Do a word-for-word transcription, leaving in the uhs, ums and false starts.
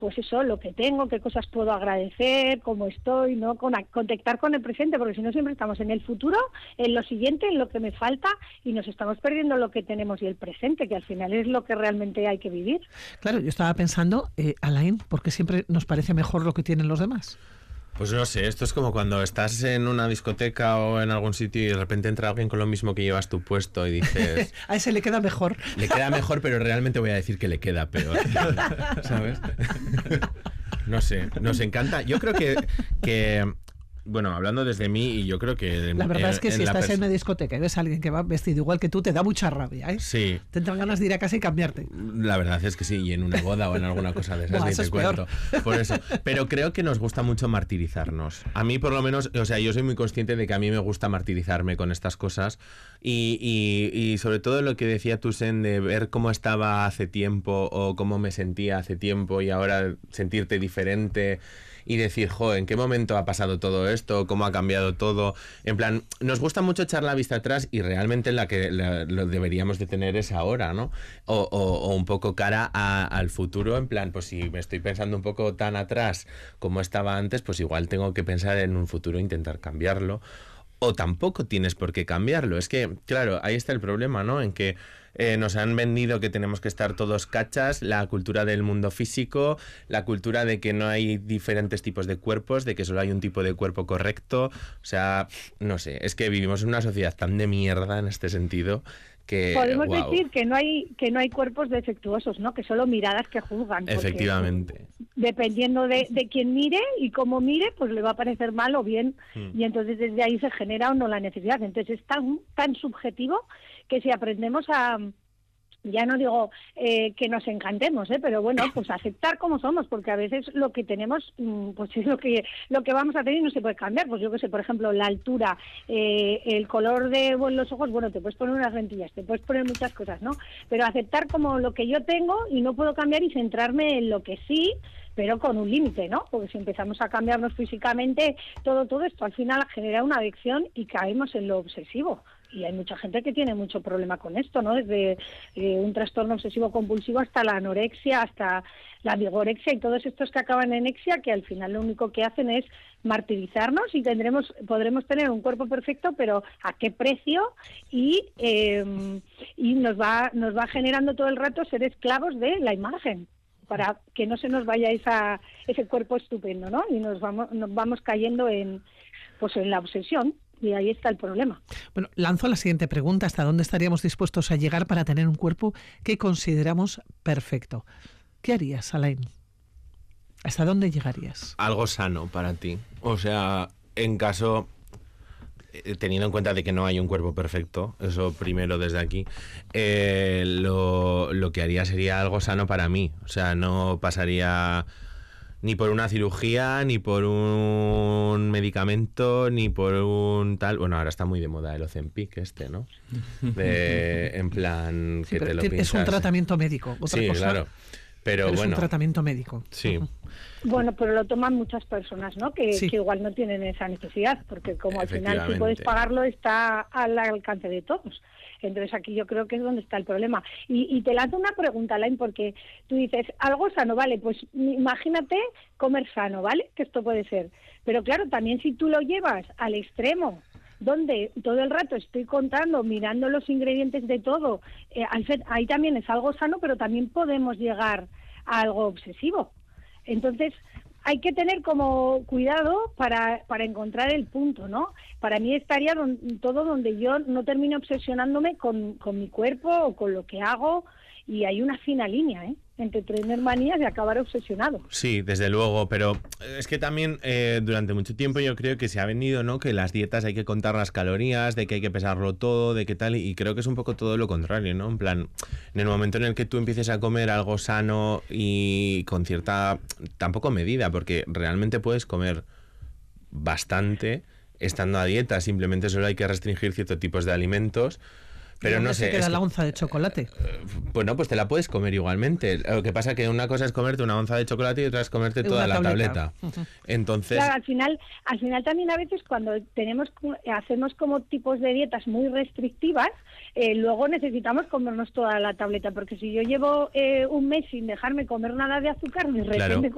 pues eso, lo que tengo, qué cosas puedo agradecer, cómo estoy, ¿no? Con, conectar con el presente, porque si no siempre estamos en el futuro, en lo siguiente, en lo que me falta, y nos estamos perdiendo lo que tenemos y el presente, que al final es lo que realmente hay que vivir. Claro, yo estaba pensando, eh, Alain, ¿por qué siempre nos parece mejor lo que tienen los demás? Pues no sé, esto es como cuando estás en una discoteca o en algún sitio y de repente entra alguien con lo mismo que llevas tu puesto y dices... A ese le queda mejor. Le queda mejor, pero realmente voy a decir que le queda peor. ¿Sabes? No sé, nos encanta. Yo creo que... que bueno, hablando desde mí, y yo creo que... La verdad en, es que si estás en una discoteca y ves a alguien que va vestido igual que tú, te da mucha rabia, ¿eh? Sí. Te entran ganas de ir a casa y cambiarte. La verdad es que sí, y en una boda o en alguna cosa de esas, Buah, ni eso te es cuento. peor. Por eso. Pero creo que nos gusta mucho martirizarnos. A mí, por lo menos, o sea, yo soy muy consciente de que a mí me gusta martirizarme con estas cosas. Y, y, y sobre todo lo que decía Tusen de ver cómo estaba hace tiempo o cómo me sentía hace tiempo y ahora sentirte diferente y decir, jo, ¿en qué momento ha pasado todo esto? ¿Cómo ha cambiado todo? En plan, nos gusta mucho echar la vista atrás y realmente la que la, lo deberíamos de tener es ahora, ¿no? O, o, o un poco cara a, al futuro, en plan, pues si me estoy pensando un poco tan atrás como estaba antes, pues igual tengo que pensar en un futuro e intentar cambiarlo. O tampoco tienes por qué cambiarlo. Es que, claro, ahí está el problema, ¿no? En que eh, nos han vendido que tenemos que estar todos cachas, la cultura del mundo físico, la cultura de que no hay diferentes tipos de cuerpos, de que solo hay un tipo de cuerpo correcto. O sea, no sé, es que vivimos en una sociedad tan de mierda en este sentido que... Podemos wow. decir que no hay que no hay cuerpos defectuosos, ¿no? Que solo miradas que juzgan. Efectivamente. Dependiendo de, de quién mire y cómo mire, pues le va a parecer mal o bien, hmm. y entonces desde ahí se genera o no la necesidad. Entonces es tan, tan subjetivo que si aprendemos a... Ya no digo eh, que nos encantemos, ¿eh? Pero bueno, pues aceptar como somos, porque a veces lo que tenemos, pues es lo que lo que vamos a tener y no se puede cambiar. Pues yo qué sé, por ejemplo, la altura, eh, el color de bueno, los ojos, bueno, te puedes poner unas lentillas, te puedes poner muchas cosas, ¿no? Pero aceptar como lo que yo tengo y no puedo cambiar y centrarme en lo que sí, pero con un límite, ¿no? Porque si empezamos a cambiarnos físicamente, todo todo esto al final genera una adicción y caemos en lo obsesivo. Y hay mucha gente que tiene mucho problema con esto, ¿no? Desde eh, un trastorno obsesivo-compulsivo hasta la anorexia, hasta la vigorexia y todos estos que acaban en exia, que al final lo único que hacen es martirizarnos y tendremos podremos tener un cuerpo perfecto, pero ¿a qué precio? Y eh, y nos va nos va generando todo el rato ser esclavos de la imagen, para que no se nos vaya esa ese cuerpo estupendo, ¿no? Y nos vamos nos vamos cayendo en pues en la obsesión. Y ahí está el problema. Bueno, lanzo la siguiente pregunta. ¿Hasta dónde estaríamos dispuestos a llegar para tener un cuerpo que consideramos perfecto? ¿Qué harías, Alain? ¿Hasta dónde llegarías? Algo sano para ti. O sea, en caso... teniendo en cuenta de que no hay un cuerpo perfecto, eso primero desde aquí, eh, lo, lo que haría sería algo sano para mí. O sea, no pasaría... ni por una cirugía, ni por un medicamento, ni por un tal... Bueno, ahora está muy de moda el Ozempic este, ¿no? De, en plan, que sí, te lo es piensas. un tratamiento médico. Otra sí, cosa, claro. Pero, pero bueno. Es un tratamiento médico. Sí. Bueno, pero lo toman muchas personas, ¿no? Que, sí. que igual no tienen esa necesidad, porque como al final si puedes pagarlo está al alcance de todos. Entonces aquí yo creo que es donde está el problema. Y, y te lanzo una pregunta, Alain, porque tú dices, algo sano, vale, pues imagínate comer sano, ¿vale? Que esto puede ser. Pero claro, también si tú lo llevas al extremo, donde todo el rato estoy contando, mirando los ingredientes de todo, eh, ahí también es algo sano, pero también podemos llegar a algo obsesivo. Entonces, hay que tener como cuidado para, para encontrar el punto, ¿no? Para mí estaría don, todo donde yo no termine obsesionándome con, con mi cuerpo o con lo que hago, y hay una fina línea, ¿eh? Entre tener manías y acabar obsesionado. Sí, desde luego, pero es que también eh, durante mucho tiempo yo creo que se ha vendido, ¿no? Que las dietas hay que contar las calorías, de que hay que pesarlo todo, de qué tal, y creo que es un poco todo lo contrario, ¿no? En plan, en el momento en el que tú empieces a comer algo sano y con cierta, tampoco medida, porque realmente puedes comer bastante estando a dieta, simplemente solo hay que restringir ciertos tipos de alimentos. Pero no sé. ¿Te queda es la que, onza de chocolate? Bueno, pues te la puedes comer igualmente. Lo que pasa es que una cosa es comerte una onza de chocolate y otra es comerte de toda la tableta. tableta. Entonces. Claro, al final, al final también a veces cuando tenemos hacemos como tipos de dietas muy restrictivas, eh, luego necesitamos comernos toda la tableta, porque si yo llevo eh, un mes sin dejarme comer nada de azúcar, de repente claro.